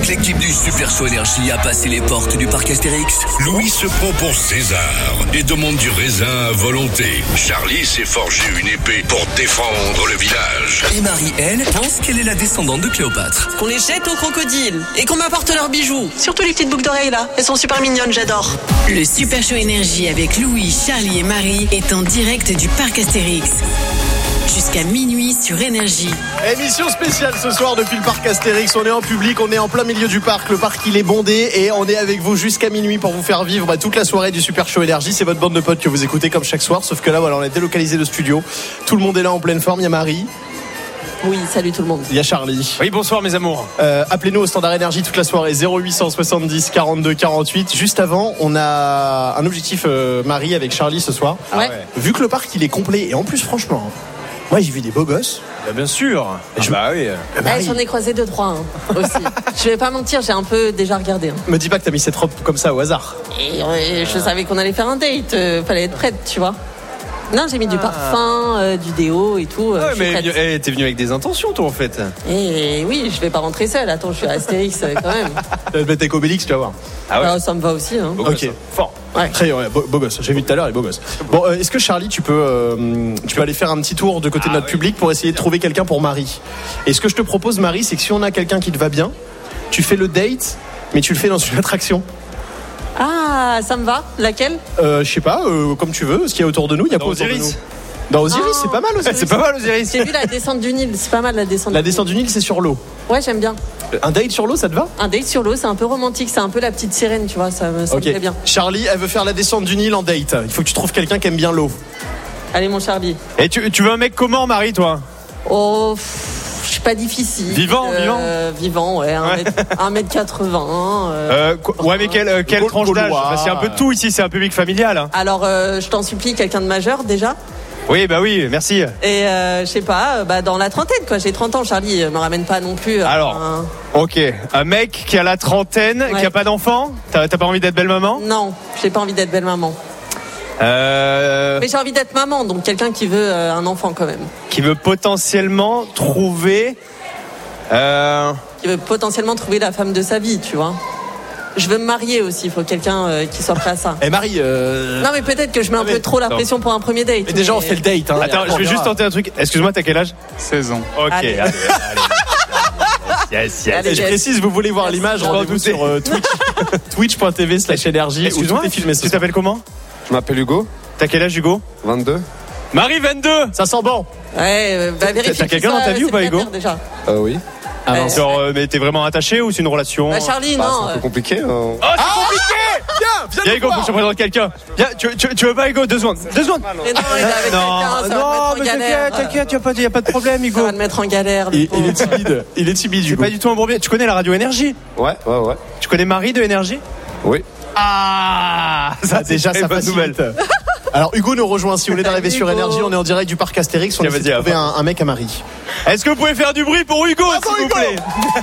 l'équipe du Super Show Énergie a passé les portes du parc Astérix. Louis se prend pour César et demande du raisin à volonté. Charlie s'est forgé une épée pour défendre le village. Et Marie, elle, pense qu'elle est la descendante de Cléopâtre. Qu'on les jette aux crocodiles et qu'on m'apporte leurs bijoux. Surtout les petites boucles d'oreilles là, elles sont super mignonnes, j'adore. Le Super Show Énergie avec Louis, Charlie et Marie est en direct du parc Astérix. Jusqu'à minuit sur Énergie. Émission spéciale ce soir depuis le parc Astérix. On est en public, on est en plein milieu du parc. Le parc il est bondé et on est avec vous jusqu'à minuit pour vous faire vivre toute la soirée du Super Show Énergie. C'est votre bande de potes que vous écoutez comme chaque soir. Sauf que là voilà, on a délocalisé le studio. Tout le monde est là en pleine forme. Il y a Marie. Oui, salut tout le monde. Il y a Charlie. Oui, bonsoir mes amours. Appelez-nous au standard énergie toute la soirée 0870 42 48. Juste avant, on a un objectif Marie avec Charlie ce soir. Ouais. Vu que le parc il est complet et en plus franchement, moi j'ai vu des beaux gosses. Bah, bien sûr. Bah oui. Ouais, j'en ai croisé 2-3 aussi. Je vais pas mentir, j'ai un peu déjà regardé. Me dis pas que t'as mis cette robe comme ça au hasard. Et je savais qu'on allait faire un date, fallait être prête, tu vois. Non, j'ai mis du parfum, du déo et tout. Ouais, mais t'es venu avec des intentions, toi, en fait. Et oui, je vais pas rentrer seule. Attends, je suis à Astérix quand même. Tu vas te mettre avec Obélix, tu vas voir. Ah ouais. Alors, ça me va aussi. Hein. Beau Ok, gosse, hein. Fort. Ouais. Très beau gosse. J'ai vu tout à l'heure, il est beau gosse. Bon, est-ce que Charlie, tu peux aller faire un petit tour de côté de notre public pour essayer de trouver quelqu'un pour Marie. Et ce que je te propose, Marie, c'est que si on a quelqu'un qui te va bien, tu fais le date, mais tu le fais dans une attraction. Ah, ça me va. Laquelle? Je sais pas, comme tu veux. Ce qu'il y a autour de nous, il y a Dans quoi autour de Osiris. nous? Dans Osiris, c'est pas mal Osiris. C'est pas mal, Osiris. J'ai vu la descente du Nil. C'est pas mal la descente. La descente du Nil, c'est sur l'eau. Ouais, j'aime bien. Un date sur l'eau, ça te va? Un date sur l'eau, c'est un peu romantique. C'est un peu la petite sirène, tu vois. Ça me plaît bien. Charlie, elle veut faire la descente du Nil en date. Il faut que tu trouves quelqu'un qui aime bien l'eau. Allez, mon Charlie. Et tu veux un mec comment, Marie, toi? Oh, je suis pas difficile. Vivant. Vivant, ouais. 1m80. Ouais, mais quelle tranche d'âge? Parce qu'il y a un peu de tout ici, c'est un public familial. Hein. Alors, je t'en supplie, quelqu'un de majeur déjà. Oui, bah oui, merci. Et je sais pas, dans la trentaine, quoi. J'ai 30 ans, Charlie. Me ramène pas non plus. Alors, ok. Un mec qui a la trentaine, qui a pas d'enfant. T'as pas envie d'être belle maman? Non, j'ai pas envie d'être belle maman. Mais j'ai envie d'être maman, donc quelqu'un qui veut un enfant quand même. Qui veut potentiellement trouver. Qui veut potentiellement trouver la femme de sa vie, tu vois. Je veux me marier aussi, il faut quelqu'un qui soit prêt à ça. Et Marie. Non, mais peut-être que je mets un peu trop la pression pour un premier date. Mais déjà, on fait le date. Hein. Attends, je vais juste tenter un truc. Excuse-moi, t'as quel âge? 16 ans. Ok, Allez. allez. Yes. Allez, Et je précise, vous voulez voir l'image, rendez-vous sur twitch.tv/énergie. Excuse-moi, tu t'appelles comment? Je m'appelle Hugo, T'as quel âge, Hugo? 22. Marie, 22. Ça sent bon. Ouais, vérifie. T'as quelqu'un dans ta vie ou pas, Hugo? Déjà. Oui. Genre, mais t'es vraiment attaché ou c'est une relation? Charlie, C'est non. un peu compliqué. Oh, c'est compliqué! Viens, Hugo, faut que je te présente quelqu'un. Viens, tu veux pas, Hugo? 2 secondes. Mais non, il est avec quelqu'un, ça va te mettre en galère. T'inquiète, y a pas de problème, Hugo. Ça va te mettre en galère. Il est timide, C'est Hugo. pas du tout un bourbier. Tu connais la radio Énergie? Ouais. Tu connais Marie de Énergie? Oui. Ah, ça Déjà, ça bonne nouvelle. facilite. Alors, Hugo nous rejoint. Si vous voulez d'arriver sur Hugo. Énergie, on est en direct du parc Astérix. On Tiens, essaie de vas-y, trouver un mec à Marie. Est-ce que vous pouvez faire du bruit pour Hugo, s'il vous plaît?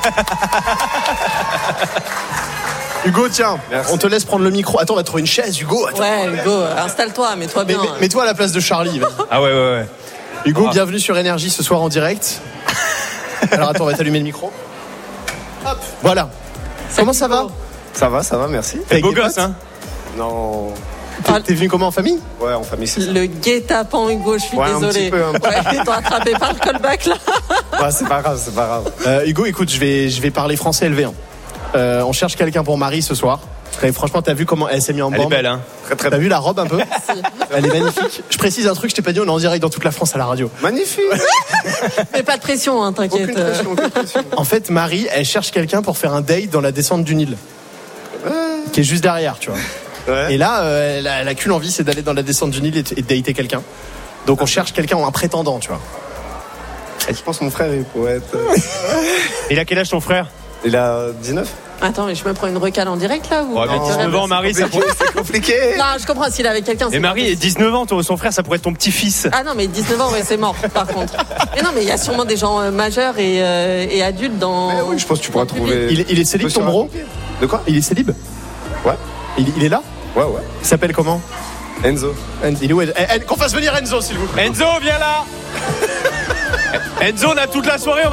Hugo, tiens, Merci. on te laisse prendre le micro. Attends, on va trouver une chaise, Hugo. Attends. Ouais, Hugo, installe-toi, mets-toi bien. Mets-toi à la place de Charlie. Vas-y. Ah ouais. Hugo, bienvenue sur Énergie ce soir en direct. Alors attends, on va t'allumer le micro. Hop, voilà. Comment ça va? Ça va, merci. T'es Avec beau des gosse, potes hein? Non. T'es venu comment, en famille? Ouais, en famille, c'est ça. Le guet-apens, Hugo, je suis Ouais, un désolée. petit peu. Ouais, ils t'ont attrapé par le callback, là. Ouais, c'est pas grave. Hugo, écoute, je vais parler français LV1. On cherche quelqu'un pour Marie ce soir. Et franchement, t'as vu comment elle s'est mise en bande? Elle est belle, hein? Très T'as vu la robe un peu? Elle est magnifique. Je précise un truc, je t'ai pas dit, on est en direct dans toute la France à la radio. Magnifique. Mais pas de pression, hein, t'inquiète. Aucune pression. En fait, Marie, elle cherche quelqu'un pour faire un date dans la descente du Nil. Qui est juste derrière, tu vois. Ouais. Et là, elle a qu'une envie, c'est d'aller dans la descente du Nil et de dater quelqu'un. Donc on cherche quelqu'un, un prétendant, tu vois. Et je pense que mon frère, il pourrait être. Il a quel âge ton frère? Il a 19. Attends, mais je me prends une recale en direct, là ou... Ouais, mais 19 ans, Marie, ça pourrait... C'est compliqué. Non, je comprends, s'il est avec quelqu'un, c'est Et Marie, 19 ans, son frère, ça pourrait être ton petit-fils. Ah non, mais 19 ans, ouais, c'est mort, par contre. Mais non, mais il y a sûrement des gens majeurs et adultes dans... Mais oui, je pense que tu pourras dans le public. trouver. Il est célib, ton bro? De quoi? Il est célib? Ouais. Il est là? Ouais. Il s'appelle comment? Enzo. Il est où? Qu'on fasse venir Enzo, s'il vous plaît. Enzo, viens là. Enzo, on a toute la soirée.